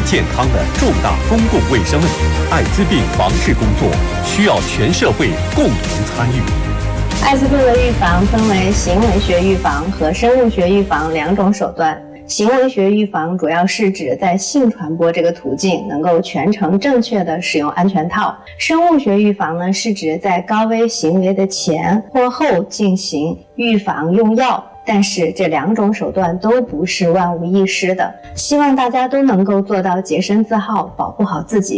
健康的重大公共卫生问题。艾滋病防治工作需要全社会共同参与。 艾滋病的预防分为行为学预防和生物学预防两种手段。行为学预防主要是指在性传播这个途径能够全程正确的使用安全套。生物学预防呢，是指在高危行为的前或后进行预防用药。但是这两种手段都不是万无一失的，希望大家都能够做到洁身自好，保护好自己。